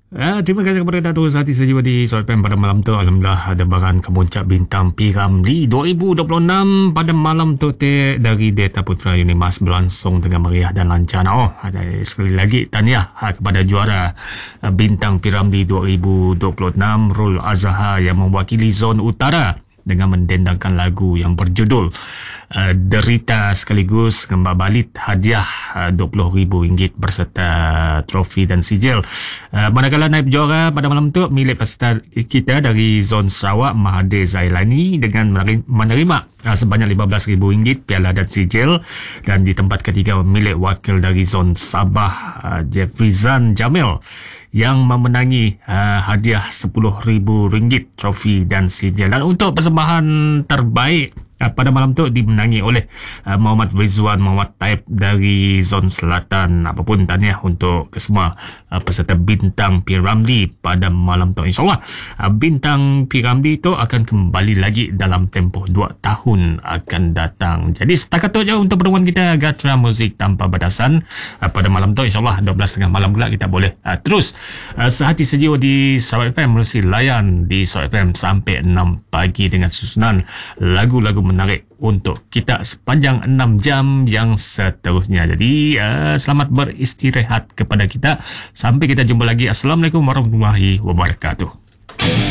Terima kasih kepada Datuk Sati Sejiwa di Surat Pen pada malam tu. Alhamdulillah ada baran kemuncak bintang Piramli 2026 pada malam tu dari Data Putra Unimas berlangsung dengan meriah dan lancar. Sekali lagi tahniah kepada juara bintang Piramli 2026 Rul Azhar yang mewakili zon utara dengan mendendangkan lagu yang berjudul Derita sekaligus membalit hadiah RM20,000 berserta trofi dan sijil. Manakala naib juara pada malam tu milik peserta kita dari zon Sarawak Mahathir Zailani dengan menerima sebanyak RM15,000 piala dan sijil, dan di tempat ketiga milik wakil dari zon Sabah Jeffrizan Jamil yang memenangi hadiah RM10,000 trofi dan sijil. Dan untuk persembahan terbaik pada malam tu dimenangi oleh Muhammad Rizwan Muhammad Taib dari zon selatan. Apapun tahniah untuk kesemua peserta bintang Piramli pada malam tu. InsyaAllah bintang Piramli tu akan kembali lagi dalam tempoh 2 tahun akan datang. Jadi setakat tu je untuk pertemuan kita Gatra Muzik Tanpa Batasan pada malam tu. InsyaAllah 12.30 malam pula kita boleh terus sehati sejiwa di Surat FM, mesti layan di Surat FM sampai 6 pagi dengan susunan lagu-lagu menarik untuk kita sepanjang 6 jam yang seterusnya. Jadi selamat beristirahat kepada kita. Sampai kita jumpa lagi. Assalamualaikum warahmatullahi wabarakatuh.